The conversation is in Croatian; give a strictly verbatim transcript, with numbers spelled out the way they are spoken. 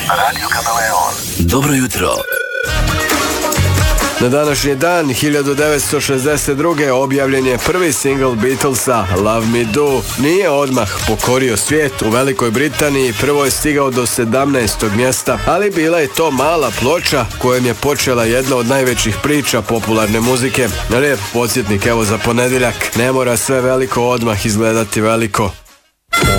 Radio Kameleon. Dobro jutro. Na današnji dan hiljadu devetsto šezdeset druge objavljen je prvi singl Beatlesa Love Me Do. Nije odmah pokorio svijet. U Velikoj Britaniji prvo je stigao do sedamnaestog mjesta, ali bila je to mala ploča kojom je počela jedna od najvećih priča popularne muzike. Lijep podsjetnik evo za ponedjeljak. Ne mora sve veliko odmah izgledati veliko.